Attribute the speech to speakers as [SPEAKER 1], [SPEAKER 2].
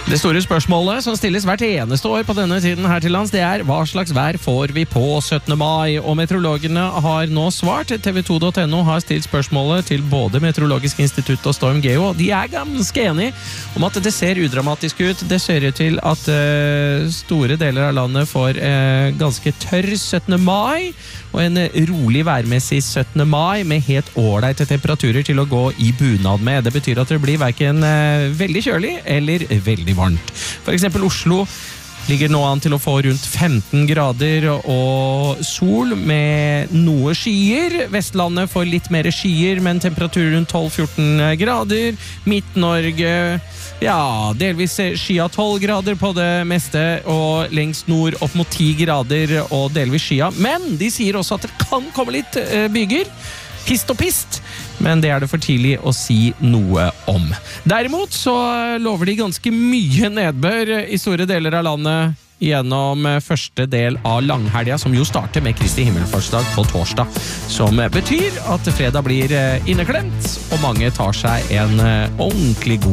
[SPEAKER 1] Det store spørsmålet som stilles hvert eneste år på denne tiden her til lands, det hva slags vær får vi på 17. mai? Og meteorologene har nå svart. TV2.no har stilt spørsmålet til både Meteorologisk institutt og Storm Geo. De ganske enige om at det ser udramatisk ut. Det ser ut til at store deler av landet får ganske tørr 17. mai, og en rolig værmessig 17. mai med helt ålreite temperaturer til å gå i bunad med. Det betyr at det blir hverken veldig kjølig eller veldig varmt. For eksempel Oslo ligger nå an til å få rundt 15 grader og sol med noe skyer. Vestlandet får litt mer skyer, men temperatur rundt 12-14 grader. Midt-Norge, delvis skya 12 grader på det meste, og lengst nord opp mot 10 grader og delvis skya. Men de sier også at det kan komme litt byger. Hist og pist, men det det for tidlig å si noe om. Derimot så lover de ganske mye nedbør i store deler av landet gjennom første del av langhelga, som jo starter med Kristi himmelfartsdag på torsdag, som betyr at fredag blir inneklemt, og mange tar seg en ordentlig god